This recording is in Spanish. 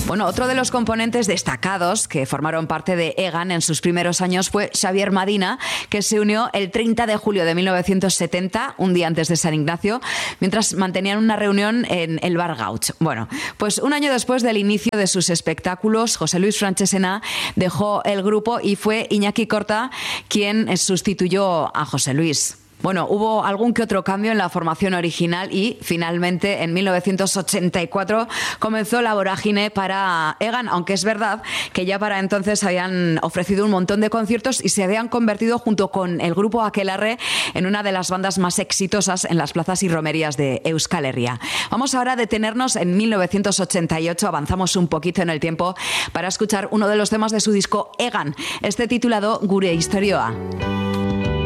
Bueno, otro de los componentes destacados que formaron parte de Egan en sus primeros años fue Xavier Madina, que se unió el 30 de julio de 1970, un día antes de San Ignacio, mientras mantenían una reunión en el Bar Gauch. Bueno, pues un año después del inicio de sus espectáculos, José Luis Franchesena dejó el grupo y fue Iñaki Corta quien sustituyó a José Luis. Bueno, hubo algún que otro cambio en la formación original y finalmente en 1984 comenzó la vorágine para Egan, aunque es verdad que ya para entonces habían ofrecido un montón de conciertos y se habían convertido junto con el grupo Aquelarre en una de las bandas más exitosas en las plazas y romerías de Euskal Herria. Vamos ahora a detenernos en 1988, avanzamos un poquito en el tiempo para escuchar uno de los temas de su disco Egan, este titulado Gure Istorioa.